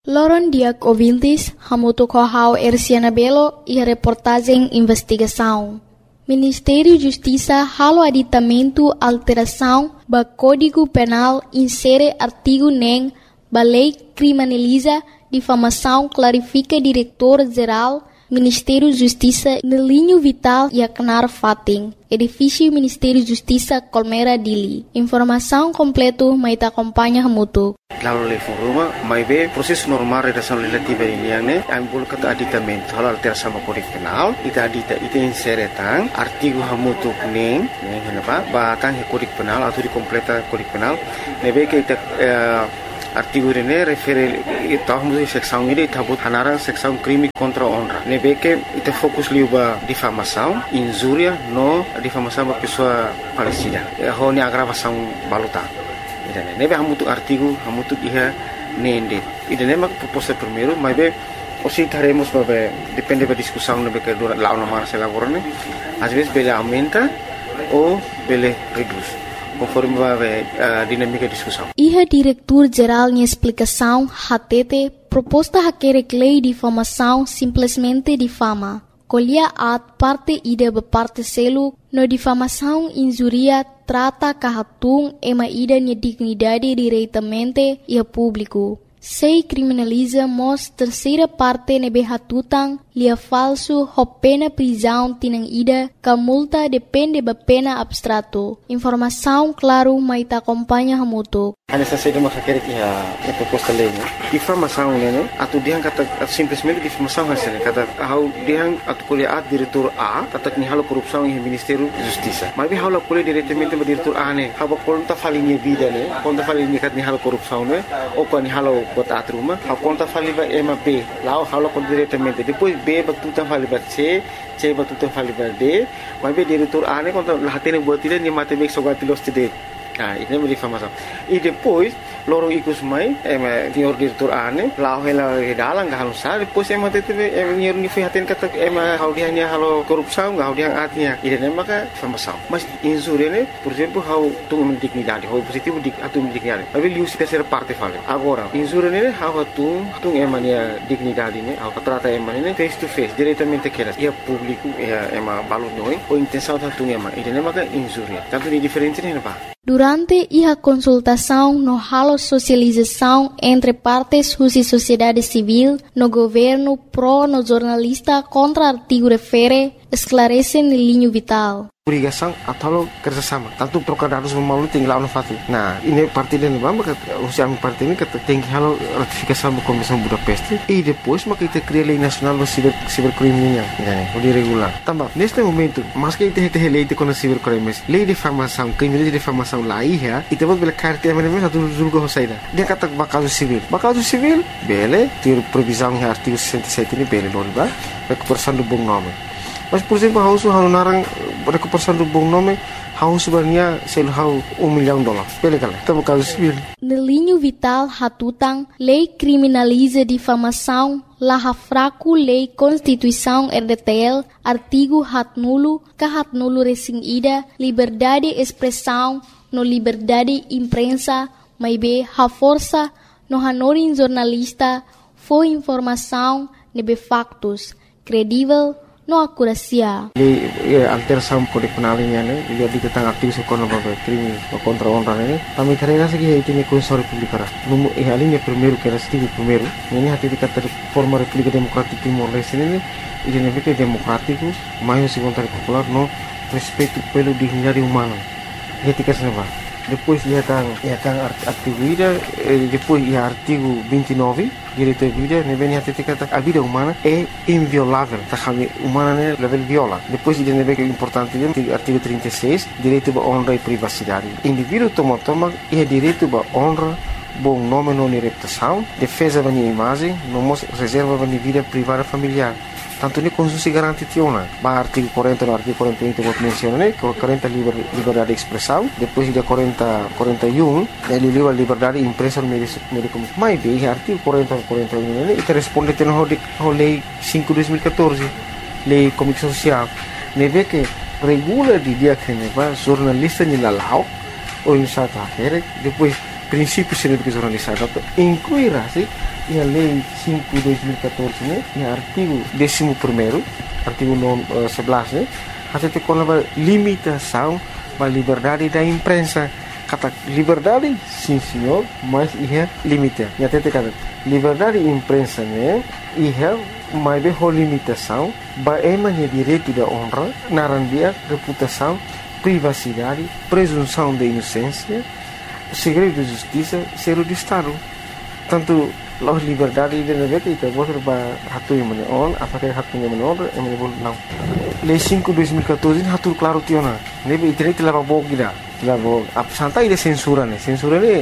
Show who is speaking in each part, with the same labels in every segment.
Speaker 1: Loron Diak ouvintes, hamuto kohau Erciana Belo e a reportagem investigação. Ministério Justiça halo aditamento alteração ba Código Penal insere artigo nem ba lei criminaliza difamação clarifica diretor-geral Ministério Justiça no linho vital e Aknar Fating. Edifício Ministério Justiça Colmera Dili. Informação completa mai ta acompanha hamuto.
Speaker 2: Lalu le foruma mai be proses normal redação legislativa ini yang ne ambul kata aditamento hal alteração do Código Penal ita insere tang artigo hamutu neng kenapa ba tang Código Penal atau di completa Código Penal nebe ke ita artigo ini refere tahun seksão ini tabut hanarang seksão crime contra honra nebe ke ita fokus liuba difamação injuria no difamação ba pessoa falecida hone agravação baluta. Nebe hamutu artigo hamutu iha nende. Idane mak proposta primeiro, mas be osi taremos babe depende da discussão nebe que dura lá uma marcha laborane. Às vezes bele aumenta ou bele reduz, conforme babe dinâmica discussão.
Speaker 1: Iha diretor-geral em explicação hatete proposta hakere lei de difamação simplesmente difama. Colhia at parte ida be parte selu no difamação injuria trata kahatung ema ida nya dignidade diretamente e a público. Sei criminaliza mos terceira parte nebe hatutang lia falso ho pena prisão tinang ida ka multa depende ba pena abstrato. Informação claro mai ta acompanha hamuto.
Speaker 2: Ana saída uma querer que a proposta lei, difamação né, atu diang kata simplesmente difamação hasil kata how diang atu kuliah diretor A kata ni halo korupsão em Ministério Justiça. Mas bi halo kuliah diretamente ba diretor A né, haba konta falinha vida né, konta falinha kat ni halo korupsão né, ou pa ni halo bot atruma, ha konta faliba MAP, lá halo kon diretamente. Depois B batutan faliba C batutan faliba D, mas bi diretor A né konta lahatene buat tidak ni matematik sogatilos tidak. Nah, ini menjadi difamação. E depois, loro ikus mai, senhor diretor ane, lau hela dalang gak halusar, depois tete senhor ni fihatin kata hau dia ni halo korupsão, gak hau dia atnya. Ini maka difamação. Mas injuria ne, por exemplo, hau tung dignidade, hau positivo atu dignidade. Tapi liu se terceira parte fala. Agora, injuria ne hau tung emania dignidade ne, hau trata emania face to face, diretamente keras. Ia público, ia balon noi, ou intenção tung ema. Ini maka injuria. Tanto ni diferente ne apa?
Speaker 1: Durante a consultação no halo socialização entre partes e sociedade civil, no governo pro no jornalista contra artigo refere, esclarece no linho vital.
Speaker 2: Obrigação atau kerjasama. Tanto trocar dados melalui tinggal no fatu. Nah, ini parti dan bamba usia parti ini kata tinggi halo ratifikasi sama Komisi Budapest. E depois maka kita cria lei nasional do cibercriminal, né? O de regular. Também neste momento, mas que kita lei de contra cibercrimes, lei de difamação, crime de difamação lá ia, e depois bela carta mesmo satu julgo hosaida. Dia kata bakal civil, bele, ter previsão em artigo 67 ini bele loriba, recuperação do bom nome. Mas por exemplo, hausu narang recuperação do bom nome, hau sebenarnya sel hau $1 milhão. Pele kala, tá caso civil.
Speaker 1: No linho vital hatutang, lei criminaliza difamação, la fraco lei Constituição RDTL, artigo hatnulo, kahatnulo resing ida, liberdade expressão, no liberdade imprensa, maibe ha força, no hanorin jornalista, foi informação, nebe factos, credível, no akurasia.
Speaker 2: Alteração Código Penal ini ne, dia ditentang aktivis kontra crime contra honra ne. Kami karena segi itu ni Konstitusi Republik Ara. Numu alinha primeiro que era artigo primeiro. Ini hati dikata forma República Democrática Timor Leste ne, ini ne democrático, mais se vontade popular no respeito pelo dignidade humana. Ketika senapa. Depois ia tang artigo ida, depois ia artigo 29, direito à vida, ne vem hati dikata a vida humana é inviolável, tá kami humana ne level viola. Depois ida ne vem que é importante artigo 36, direito à honra e privacidade. Indivíduo toma é direito à honra, bom nome, não reputação, defesa da minha imagem, não reserva da minha vida privada familiar. Tanto ni Konstitusi garanti tiona. Ba artigo 40 no artigo 41 que vou mencionar, né? 40 liberdade de expressão, depois de 41 ele livre liberdade de imprensa no meio de comunicação. Mas bem, artigo 40 41 né? E responde tendo a lei 5/2014, lei comunicação social. Ne vê que regula de dia que ne va jornalista ni lalau ou em sata depois princípios científicos jornalizados incluirá-se a Lei 5/2014, né, e o artigo 11º, artigo 11, né, até com a limitação da liberdade da imprensa. Kata liberdade, sim senhor, mas é limite. E até kata liberdade da imprensa, né, mas é limitação, é direito da honra, narandia, reputação, privacidade, presunção de inocência, segredo de justiça, segredo de Estado. Tanto as liberdades de negara kita boleh hatu yang menon, apakah hatu yang menon, yang menon não. Lei 5/2014 hatu claro tiona. Nebe internet leva bom gida, leva santai de censura né. Censura né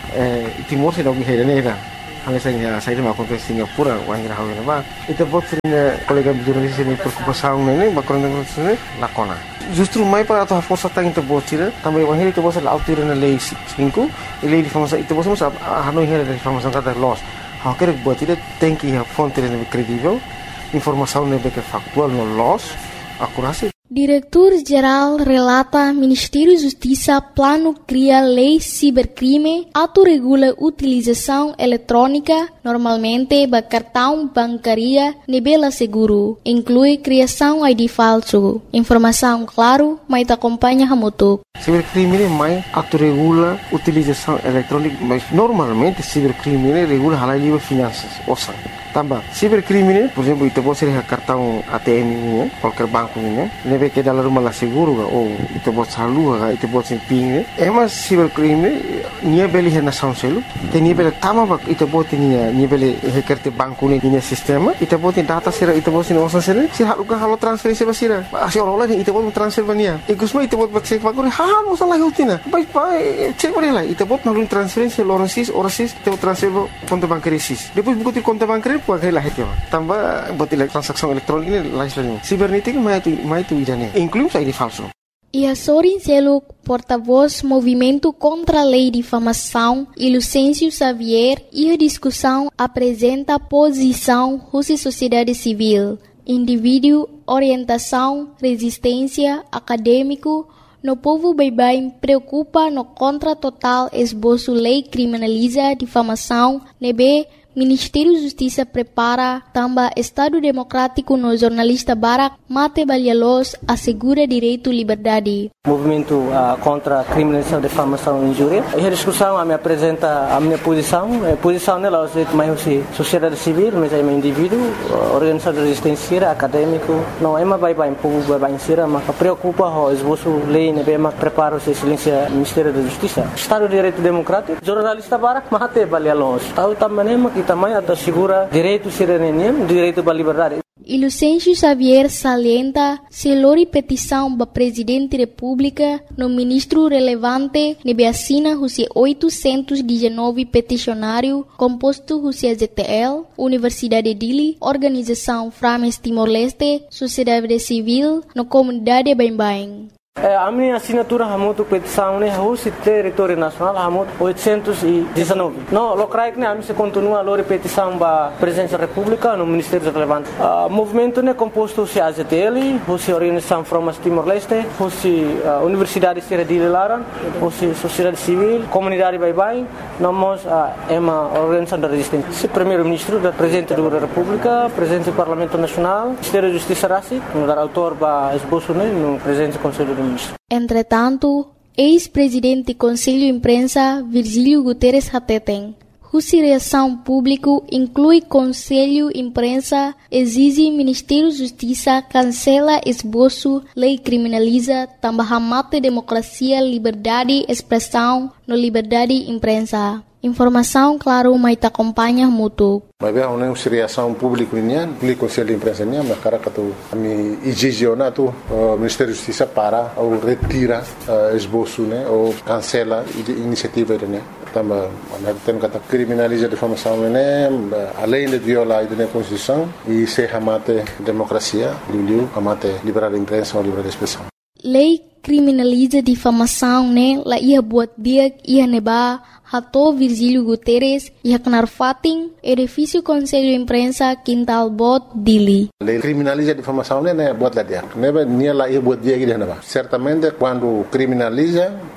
Speaker 2: Timor se dog hera né. Hanya saya mau konten Singapura, wang ira hawe ba. Itu bot kolega jurnalis ini preocupação né, bakron né, lakona. Justru mai para a força tá into botira, também wang hera itu bot la autir na lei 5, lei de informação itu bot mas hanoi hera de informação kada loss. Qualquer botira tem que a fonte credível, informação que é factual no loss, akurasi.
Speaker 1: Diretor-Geral relata Ministério Justiça plano cria lei cibercrime, autorregula utilização eletrônica, normalmente ba cartão bancária nebela seguro, inclui criação ID falso. Informação claro, mas acompanha hamutuk.
Speaker 2: Cibercrime mais autorregula utilização eletrônica, mas normalmente cibercrime regula halal livre finanças, ouça. Tambah, cibercrime, por exemplo, itu pode ser cartão ATM ini, qualquer banco ini, nebe que dalam rumah seguro ou itu pode saldo, itu pode ser PIN. Mas cibercrime nia beli nação selo, que nia beli tama itu pode nia beli hekerte banco ini nia sistema, itu pode data sira, itu pode nia osan sira, si haluka halu transferensi basira, asi orang lain itu pode transfer bania. Ikusma itu pode cek bagore, masalah lagi utina, baik cek boleh lah, itu pode nalun transferensi orasis, itu transfer konto bancaris. Depois buku konto bancaris lah itu, tambah buat transaksi elektronik ini lain. Cibernética mais tu idane, inclui ID falso.
Speaker 1: Sorin Seluk, porta-voz Movimento contra a Lei de Difamação, e Lucêncio Xavier, e a discussão apresenta posição da sociedade civil, indivíduo, orientação, resistência, acadêmico, no povo bem preocupa no contra total esboço lei criminaliza difamação, nebe Ministério da Justiça prepara também Estado Democrático no jornalista Barak Mate Balhalos assegura direito à liberdade.
Speaker 3: Movimento contra a criminalização, difamação e injúria. A discussão me apresenta a minha posição. A posição nela é mais sociedade civil, mas é um indivíduo, organização de resistência, acadêmico. Não é mais bem povo bem ser, mas preocupa o esboço lei, né? Mas prepara o silêncio Ministério da Justiça. Estado de Direito Democrático, jornalista Barak Mate Balhalos. Tahu também que também assegura direito cidadania, direito à liberdade.
Speaker 1: E Lucêncio Xavier salienta se lori petição para Presidente da República no ministro relevante nebe assina os 819 peticionários composto os ZTL, Universidade de Dili, Organização Frames Timor-Leste, Sociedade Civil, no comunidade Bem-Bem.
Speaker 3: A minha assinatura hamutu petição né o território nacional hamut 819. Não, locais né a mim se continua a petição ba presidência da República no Ministério relevante. Movimento né composto se AZTL, se Organização Frames Timor-Leste, se Universidade de Laran, se Sociedade Civil, Comunidade Bye-Bye, nós é uma organização da resistência. Se primeiro-ministro da Presidente da República, Presidente do Parlamento Nacional, Ministério da Justiça Rassi, no dar autor ba esboço né no Presidente do Conselho do
Speaker 1: Entretanto, ex-presidente do Conselho de Imprensa, Virgílio Guterres Hateten, cuja reação pública inclui Conselho de Imprensa, exige Ministério da Justiça cancela esboço, lei criminaliza, também mate democracia, liberdade, expressão, no liberdade de imprensa. Informação, claro, mas acompanha muito.
Speaker 4: Mas bem, uma reação pública nian, peli Conselho de Imprensa nian, mas cara que tu ami exigena tu Ministério da Justiça para ou retira esboço, né, ou cancela iniciativa né. Também, tem que criminaliza a difamação né, além de violar a Constituição e se amate democracia, amate liberdade de imprensa ou liberdade de expressão.
Speaker 1: Lei criminaliza difamação, né? La ia buat dia ia neba hato Virgílio Guterres ia kenar fating edifício Conselho de Imprensa Quintal Bot Dili.
Speaker 4: Lei criminaliza difamação, né? Buat lá dia. Neba nia la ia buat dia que neba. Certamente quando criminaliza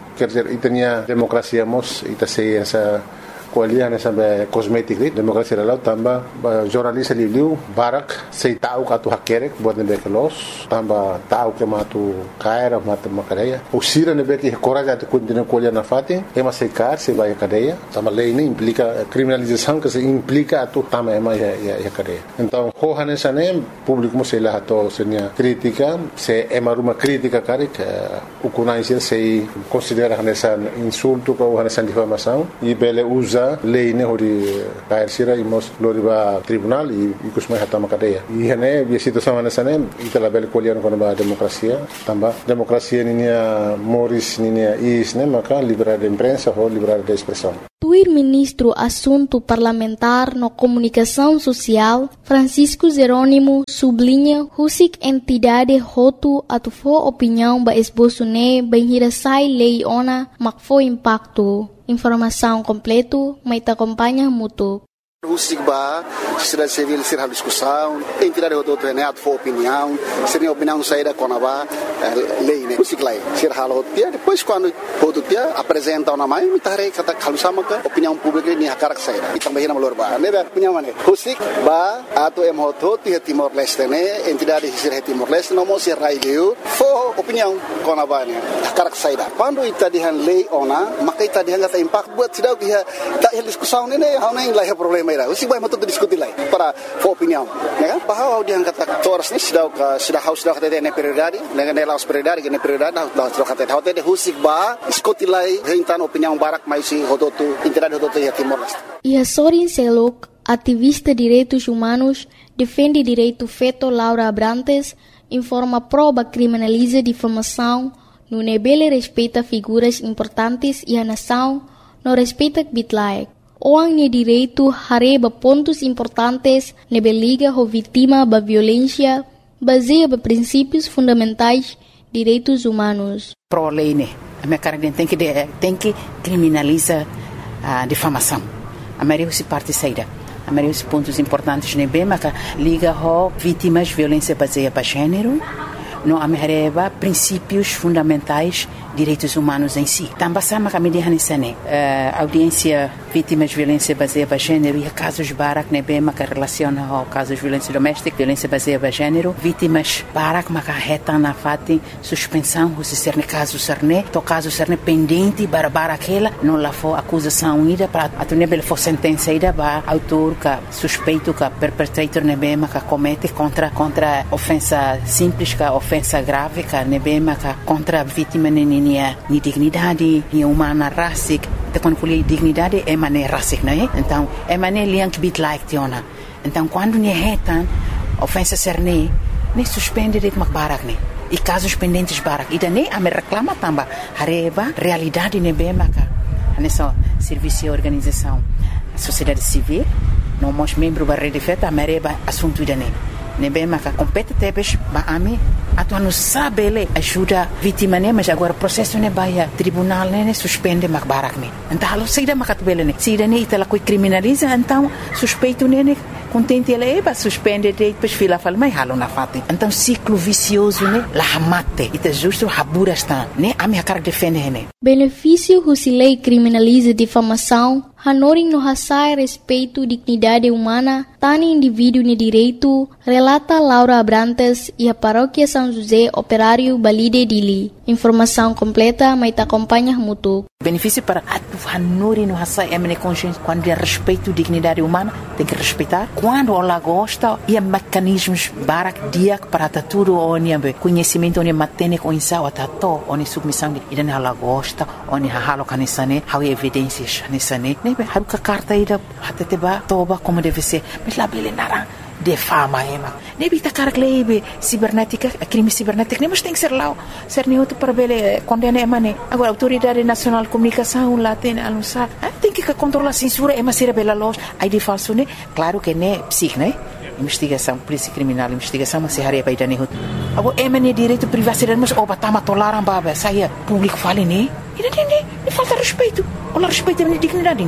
Speaker 4: quer dizer, itanya demokrasia mos ita sei essa kualiah sampai kosmetik demokrasi lalau tambah jurnalis liu barak sei tahu katu hakerek buat nebe kelos tambah tahu ke matu kaira matu makadaya usira nebe ki coraja tu continua kualiah na fati ema sei kar sei vai cadeia tambah lei ini implica criminalização que se implica tu tambah ema ya cadeia então hohane sane público mo sei lá to senia crítica se ema ruma crítica karik ukunai sei considera nessa insulto ou nessa difamação e bele usa lei ne hori kair sira imos loriba tribunal e kusmai hatama cadeia e hane bi situação nessa itala bel kolian kono ba demokrasia tamba demokrasia ninia moris ninia is ne maka liberdade de imprensa ou liberdade de expressão.
Speaker 1: O ministro Assunto Parlamentar no Comunicação Social, Francisco Jerônimo, sublinha que entidade roto atufo opinião ba esboço ne bem hirasai lei ona mak fo impacto. Informação completo, mas te acompanha muito.
Speaker 5: Husik ba, sociedade civil ser discussão, entidade roto né for opinião, seria opinião saída com a lei né, husik lá, ser halo dia, depois quando roto dia apresenta uma mãe, me tarei kata kalau sama ke opinião pública ni hakarak saída, e também na melhor ba, né opinião mana, husik ba, atau roto dia Timor Leste né, entidade ser Timor Leste, não mos ser raio, for opinião com a ba né, hakarak saída. Quando ita dihan lei ona, maka ita dihan kata impact buat sidau dia tak discussão né, hau nem lah problema. Usi vai matu diskuti lai para opinião, né? Bahwa dia kata toras ni sudah kata ne prioridade, dengan nelas prioridade, ne prioridade sudah kata hotel de husik ba diskuti lai hentan opinião barak mais si hodotu entidade hodotu ya Timor Leste.
Speaker 1: E Sorin Selok, ativista de direitos humanos, defende direito feito Laura Abrantes, informa prova criminaliza difamação, no nebele respeita figuras importantes e a nação, no respeita bitlaek. Orang ni direito hareba pontos importantes nebe liga ho vítima ba violência baseia ba princípios fundamentais direitos humanos.
Speaker 6: Pro lei né, a minha cara tem que criminalizar a difamação. A maioria se parte saída. A maioria os pontos importantes nebe maka liga ho vítimas violência baseia ba gênero. No amereba princípios fundamentais direitos humanos em si. Também sama kami dihan isane audiência vítimas de violência baseada em gênero e casos barak nebe maka relaciona ao casos de violência doméstica, violência baseada em gênero, vítimas barak maka reta na fati suspensão se ser ne caso serne, to caso serne pendente bara aquela não lá for acusação ida para a nebe for sentença ida ba autor ka suspeito ka perpetrator nebe maka comete contra ofensa simples ka ofensa grave ka nebe maka contra vítima ni dignidade, ni humana rasik. Então quando falei dignidade é mané rasik, não é? Então é mané liang bit like tiona. Então quando ni retan ofensa serne, ni suspende de makbarak ni. E casos pendentes barak. E daí a me reclama tamba hareba realidade nebe maka. Nessa serviço e organização a sociedade civil, não mos membro da rede feta a mereba assunto idane. Nebe maka compete tebes ba ami atu anu sabele ajuda vítima ne mas agora processo ne baia tribunal ne suspende makbarak ne então halo saída makatbele ne saída ne itala coi criminaliza então suspeito ne contente ela eba suspende depois fila fala mai halo na fati então ciclo vicioso ne la hamate ita justo habura está ne ami akar defende ne
Speaker 1: benefício husilei criminaliza difamação Hanoring no hasai respeito dignidade humana, tani indivíduo ni direito, relata Laura Abrantes e a paróquia São José Operário Balide Dili. Informação completa, mas te acompanha muito.
Speaker 6: Benefício para Hanoring no hasai emene consciência quando é respeito dignidade humana, tem que respeitar. Quando ela gosta, e há mecanismos barak diak para tudo onde conhecimento onde matene com insau atato onde submissão de ida ela gosta, onde halo kanisane, há evidências nisane. Haruka carta ida hateteba toba como deve ser mas lá bele nara de fama ema nebi ta carglebe cibernética crime cibernético mas tem que ser lá ser neutro para bele condena emane agora autoridade nacional de comunicação lá tem anunciar tem que controlar a censura ema ser bela loja aí de falso né claro que né psic né investigação polícia criminal investigação mas se haria para idane hut agora emane direito privacidade mas obatama tolaram baba saia público fale né e falta respeito. Olha respeito a minha dignidade.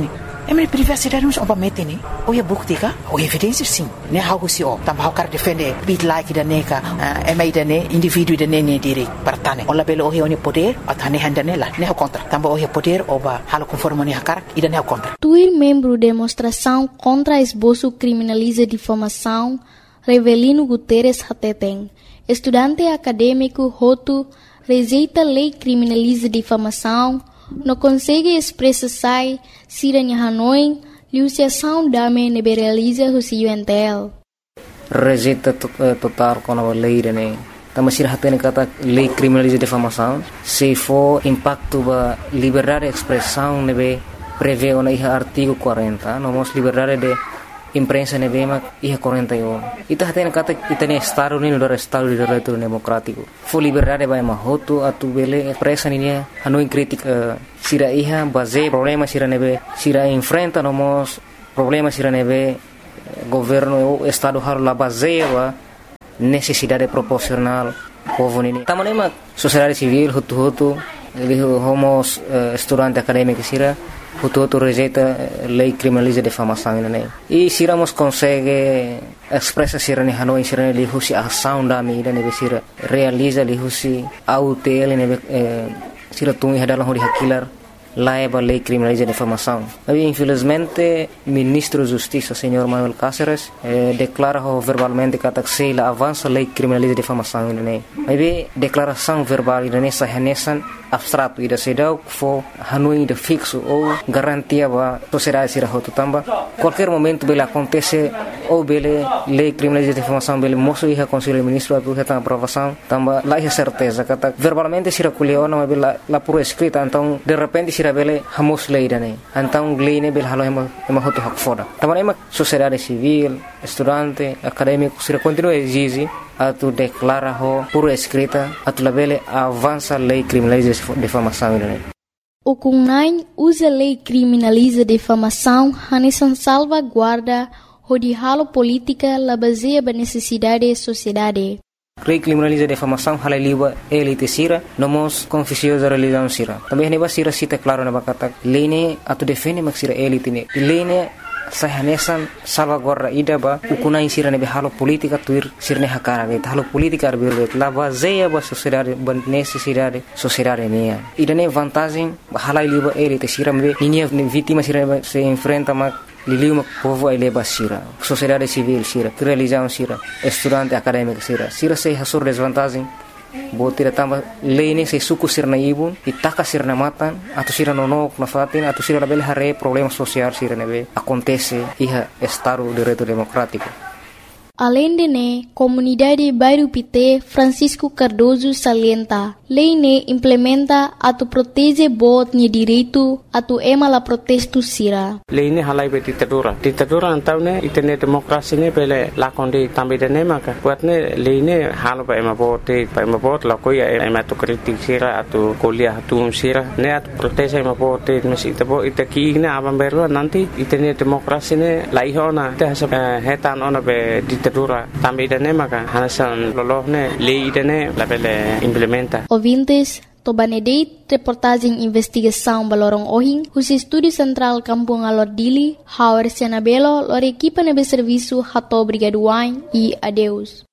Speaker 6: Mas privacidade não é mete né? Ou é bukti ka? Ou evidência sim. Né algo se o. Também o cara defende bit like da neka, da ne indivíduo da ne direito partane. Ola belo o é poder, atane handane lá. Né o contra. Também o é poder ou ba halo conforme né cara e da ne o contra.
Speaker 1: Tuir membro demonstração contra esboço criminaliza difamação, Revelino Guterres Hateteng, estudante acadêmico Hotu, rejeita lei criminaliza difamação, não consegue expressar siranya Hanoi, liusiação dame neberaliza husi UNTL.
Speaker 7: Rejeita total com a lei, né? Também se hatene kata lei criminaliza difamação, se for impacto ba liberdade de expressão nebe prevê na artigo 40, nomos liberdade de imprensa nebema iha 41. Ita hatene kata itane Estado ni no Estado de Direito Democrático. Fo liberdade ba mahoto atu bele expressa ni Hanoi crítica sira iha base problema sira nebe sira enfrenta nomos problema sira nebe governo o Estado har la base ba necessidade proporcional povo ni. Tamanema sociedade civil hutu homos estudante acadêmico sira Hutu rejeita lei criminaliza difamação né? E se iramos consegue expressa sira ne Hanoi sira ne lihusi ação da mi ne sira realiza lihusi autel ne sira tungi hadalah hori hakilar laiba lei criminaliza difamação. Mas infelizmente ministro da Justiça senhor Manuel Cáceres declara verbalmente que a avança lei criminaliza difamação né? Mas declaração verbal ne sahanesan abstrato ida sedau fo Hanoi de fixo ou garantia ba sociedade sira hotu tamba qualquer momento bela acontece ou bele lei criminaliza difamação bele moço iha conselho ministro atu heta aprovação tamba lá é certeza kata verbalmente sira kuliona mas bela la por escrita então de repente sira bele hamos lei dane então lei ne bele halo ema hotu hak foda tamba ema sociedade civil estudante acadêmico sira continua exige atu declara ho por escrita atu labele avança lei criminaliza difamação né?
Speaker 1: O CUNAI usa lei criminaliza difamação hanesan salvaguarda hodihalo política la baseia ba necessidade da sociedade.
Speaker 7: Lei criminaliza difamação halaliwa elite sira nomos confusiosa religião sira. Também neba sira cita claro na bakata lei ne atu defende mak sira elite ne. Lei ne sahanesan salvaguarda ida ba ukunai sira nebe halo politika tuir sirne hakara be halo politika arbirbe la baseia ba sociedade ba necessidade sociedade mea ida ne vantagem halai liba elite sira me ninia vítima sira se enfrenta ma liliu povo ai leba sira sociedade civil sira religião sira estudante acadêmico sira se hasur desvantagem botira tamba lei se suku sirna ibun itaka sirna matan atau sira nonok na fatin atau sira label hare problema social sira nebe acontece iha Estado de Direito Democrático.
Speaker 1: Além de ne, comunidade Bairro Pité Francisco Cardoso salienta, lei ne implementa atu protege bot ni direito atu ema la protesto sira.
Speaker 3: Lei ne halai be ditadura antau ne itene demokrasi ne pele lakonde tambe de ne maka buat ne lei ne halo ba ema bot la koya ema tu kritik sira atu kuliah tu sira ne atu protege ema bot mesi tabo itaki ne abam berwa nanti itene demokrasi ne laihona te hetan ona be ditadura tambe de ne maka hanasan lolohne lei de ne la pele implementa.
Speaker 1: Ouvintes, Tobanedeit, reportagem investigação Balorong Ohing, o Estúdio Central Kampung Alordili, Hauer Senabelo, lor equipa nebe serviço Hato Brigaduain e adeus.